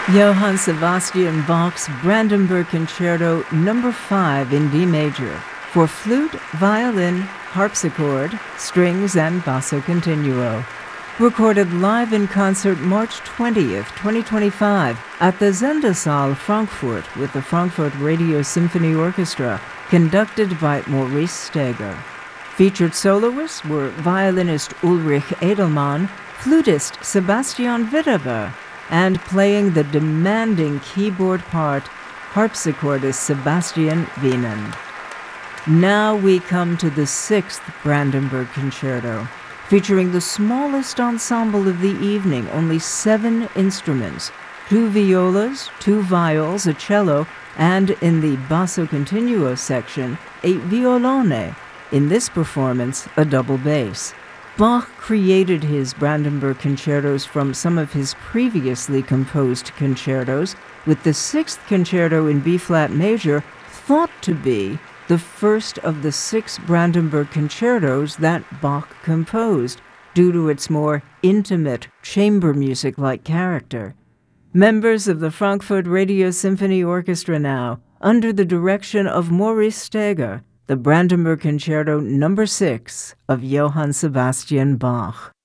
Johann Sebastian Bach's Brandenburg Concerto No. 5 in D major for flute, violin, harpsichord, strings, and basso continuo. Recorded live in concert March 20th, 2025 at the Sendesaal Frankfurt with the Frankfurt Radio Symphony Orchestra, conducted by Maurice Steger. Featured soloists were violinist Ulrich Edelmann, flutist Sebastian Witteber, and playing the demanding keyboard part, harpsichordist Sebastian Wienand. Now we come to the 6th Brandenburg Concerto, featuring the smallest ensemble of the evening, only 7 instruments, 2 violas, 2 viols, a cello, and in the basso continuo section, a violone. In this performance, a double bass. Bach created his Brandenburg concertos from some of his previously composed concertos, with the 6th concerto in B-flat major thought to be the first of the 6 Brandenburg concertos that Bach composed, due to its more intimate, chamber music-like character. Members of the Frankfurt Radio Symphony Orchestra now, under the direction of Maurice Steger, the Brandenburg Concerto No. 6 of Johann Sebastian Bach.